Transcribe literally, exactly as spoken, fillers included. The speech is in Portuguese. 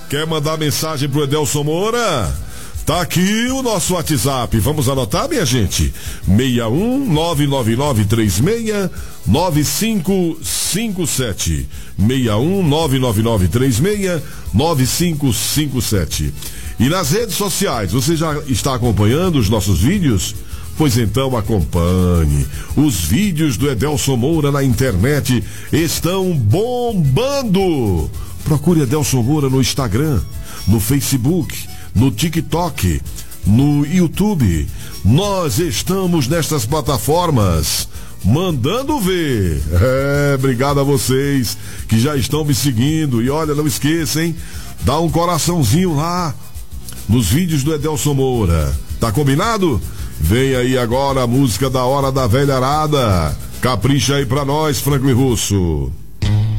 Quer mandar mensagem pro Edelson Moura? Tá aqui o nosso WhatsApp. Vamos anotar, minha gente? seis um nove nove nove três seis nove cinco cinco sete. seis um nove nove nove três seis nove cinco cinco sete. E nas redes sociais, você já está acompanhando os nossos vídeos? Pois então acompanhe. Os vídeos do Edelson Moura na internet estão bombando. Procure Edelson Moura no Instagram, no Facebook, no TikTok, no YouTube. Nós estamos nestas plataformas, mandando ver. É, obrigado a vocês que já estão me seguindo. E olha, não esqueça, hein? Dá um coraçãozinho lá nos vídeos do Edelson Moura. Tá combinado? Vem aí agora a música da Hora da Velharada. Capricha aí pra nós, Franklin Russo.